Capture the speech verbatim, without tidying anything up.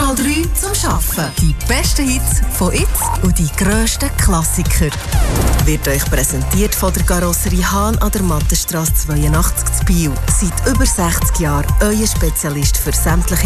Kanal drei zum Arbeiten. Die besten Hits von jetzt und die grössten Klassiker. Wird euch präsentiert von der Karosserie Hahn an der Mattenstrasse zweiundachtzig zu Biel. Seit über sechzig Jahren euer Spezialist für sämtliche